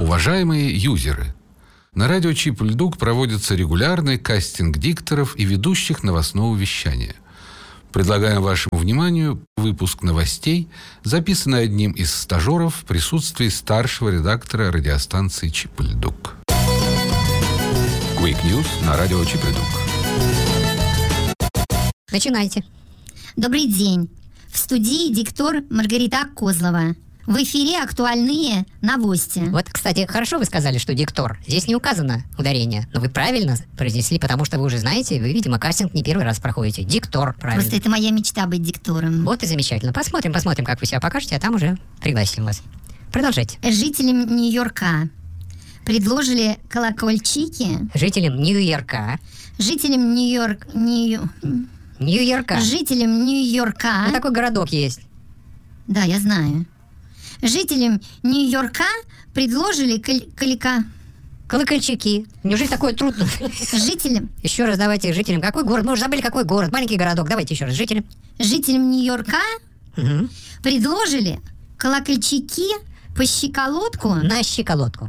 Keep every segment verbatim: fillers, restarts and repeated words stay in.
Уважаемые юзеры, на радио Чип и Льдук проводится регулярный кастинг дикторов и ведущих новостного вещания. Предлагаем вашему вниманию выпуск новостей, записанный одним из стажеров в присутствии старшего редактора радиостанции Чип и Льдук. Quick News на радио Чип и Льдук. Начинайте. Добрый день. В студии диктор Маргарита Козлова. В эфире актуальные новости. Вот, кстати, хорошо вы сказали, что диктор. Здесь не указано ударение, но вы правильно произнесли, потому что вы уже знаете, вы, видимо, кастинг не первый раз проходите. Диктор, правильно. Просто это моя мечта быть диктором. Вот и замечательно. Посмотрим, посмотрим, как вы себя покажете, а там уже пригласим вас. Продолжайте. Жителям Нью-Йорка предложили колокольчики. Жителям Нью-Йорка. Жителям Нью-Йорк... Нью... Нью-Йорка. Жителям Нью-Йорка. Ну, такой городок есть. Да, я знаю. Жителям Нью-Йорка предложили кол- колика... Колокольчики. Неужели такое трудно? Жителям... Еще раз давайте жителям. Какой город? Мы уже забыли, какой город. Маленький городок. Давайте еще раз. Жителям. Жителям Нью-Йорка Угу. предложили колокольчики по щиколотку. На щиколотку.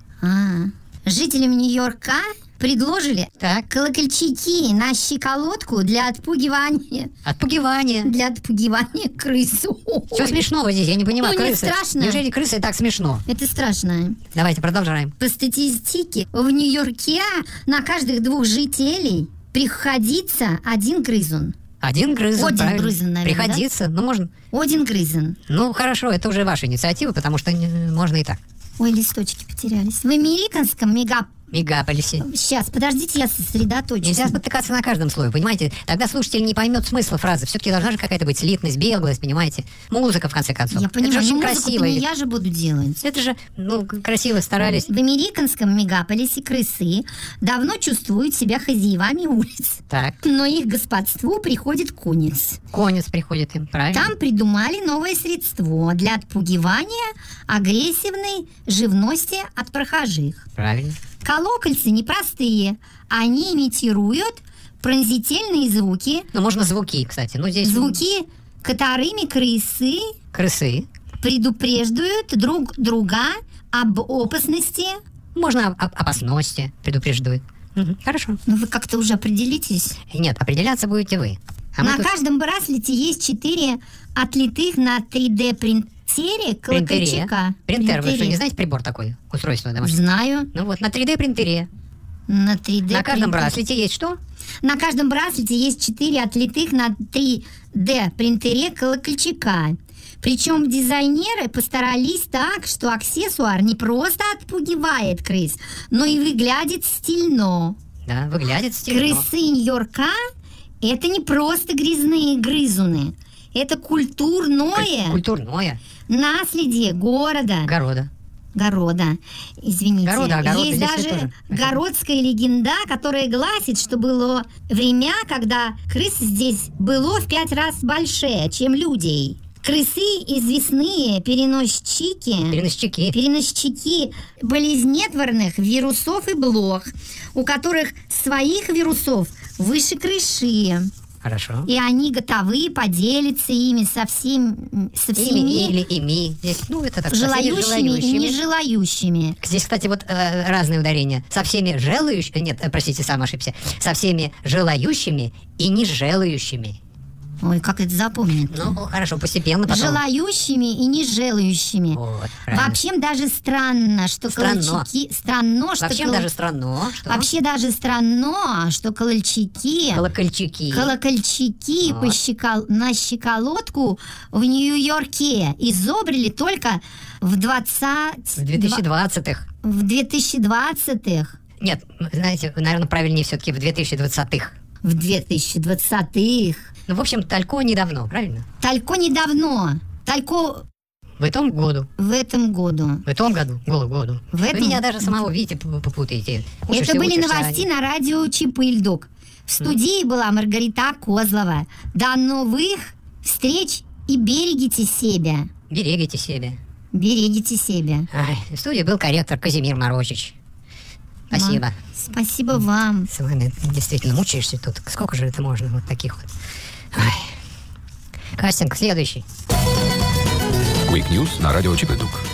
А, жителям Нью-Йорка предложили Так. колокольчики на щиколотку для отпугивания. Отпугивание. Для отпугивания крысу. Что смешного здесь? Я не понимаю. Ну, не крысы. страшно. Неужели крысы так смешно? Это страшно. Давайте продолжаем. По статистике, в Нью-Йорке на каждых двух жителей приходится один грызун. Один грызун. Один правильно. грызун, наверное, Приходится. Ну, можно. Один грызун. Ну, хорошо, это уже ваша инициатива, потому что не- можно и так. Ой, листочки потерялись. В американском мега... Мегаполисе. Сейчас, подождите, я сосредоточусь. Нельзя спотыкаться на каждом слое, понимаете? Тогда слушатель не поймет смысла фразы. Все-таки должна же какая-то быть слитность, беглость, понимаете? Музыка, в конце концов. Я понимаю, это же ну, очень музыку-то красиво. не я же буду делать. Это же, ну, красиво старались. В американском мегаполисе крысы давно чувствуют себя хозяевами улиц. Так, Но их господству приходит конец. конец приходит им, правильно? Там придумали новое средство для отпугивания агрессивной живности от прохожих. Правильно. Колокольцы непростые. Они имитируют пронзительные звуки. Ну, можно звуки, кстати. Ну, здесь Звуки, которыми крысы крысы. предупреждают друг друга об опасности. Можно об об опасности предупреждают. Мгм, хорошо. Ну, вы как-то уже определитесь. Нет, определяться будете вы. А мы На тут каждом браслете есть четыре отлитых на три дэ принтере принтере. колокольчика. Принтер, вы что, Принтере. не знаете прибор такой? Устройство домашнее? Знаю. Ну вот, на три дэ принтере. На три дэ На каждом принтере. браслете есть что? На каждом браслете есть четыре отлитых на три дэ принтере колокольчика. Причем дизайнеры постарались так, что аксессуар не просто отпугивает крыс, но и выглядит стильно. Да, выглядит стильно. Крысы Нью-Йорка – это не просто грязные грызуны. Это культурное Культурное. наследие города. Города. Города, извините. Города, огород Есть здесь даже тоже. городская легенда, которая гласит, что было время, когда крыс здесь было в пять раз больше, чем людей. Крысы известные переносчики, Переносчики. переносчики болезнетворных вирусов и блох, у которых своих вирусов выше крыши. Хорошо. И они готовы поделиться ими со, всем, со Ими всеми или ими. Здесь, ну, это так сказать, или желающими и желающими. нежелающими. Здесь, кстати, вот э, разные ударения. Со всеми желающими... Нет, э, простите, сам ошибся. Со всеми желающими и не желающими. Ой, как это запомнить? Ну, хорошо, постепенно потом. Желающими и не желающими. Вот, правильно. Вообще даже странно, что Странно. колокольчики... Странно, что Вообще кол- даже странно, что Вообще даже странно, что колокольчики... колокольчики. Колокольчики Вот. по щекол- на щеколотку в Нью-Йорке изобрели только в двадцать... В две тысячи двадцатых. В две тысячи двадцатых. Нет, знаете, наверное, правильнее все-таки в две тысячи двадцатых. В две тысячи двадцатых. Ну, в общем, только недавно, правильно? Только недавно. Только В этом году. в этом году. В этом году. Году, году. В Вы этом- меня даже самого, видите, п- попутаете. Учишься, Это были учишься, новости а на радио Чип и Льдук. В студии была Маргарита Козлова. До новых встреч и берегите себя. Берегите себя. Берегите себя. Ай, в студии был корректор Казимир Морозич. Спасибо. Ма- Спасибо вам. С вами действительно мучаешься тут. Сколько же это можно вот таких вот. Ай. Кастинг следующий. Quick News на радио Чип и Льдук.